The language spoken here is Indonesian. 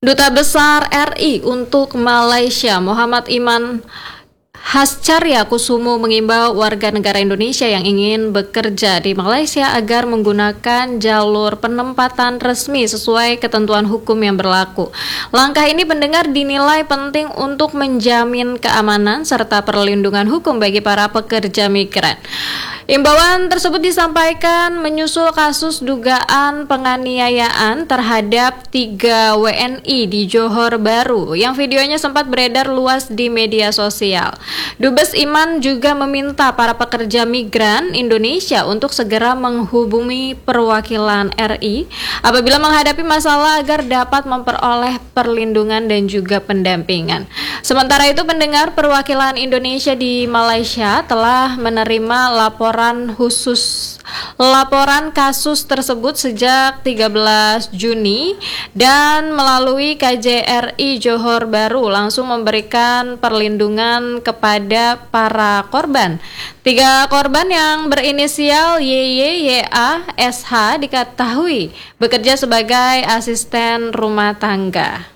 Duta Besar RI untuk Malaysia Muhammad Iman Hascarya Kusumo mengimbau warga negara Indonesia yang ingin bekerja di Malaysia agar menggunakan jalur penempatan resmi sesuai ketentuan hukum yang berlaku. Langkah ini pendengar dinilai penting untuk menjamin keamanan serta perlindungan hukum bagi para pekerja migran. Imbauan tersebut disampaikan menyusul kasus dugaan penganiayaan terhadap 3 WNI di Johor Bahru yang videonya sempat beredar luas di media sosial. Dubes Iman juga meminta para pekerja migran Indonesia untuk segera menghubungi perwakilan RI apabila menghadapi masalah agar dapat memperoleh perlindungan dan juga pendampingan. Sementara itu, pendengar, perwakilan Indonesia di Malaysia telah menerima laporan kasus tersebut sejak 13 Juni dan melalui KJRI Johor Bahru langsung memberikan perlindungan kepada para korban. 3 korban yang berinisial YY, YA, SH diketahui bekerja sebagai asisten rumah tangga.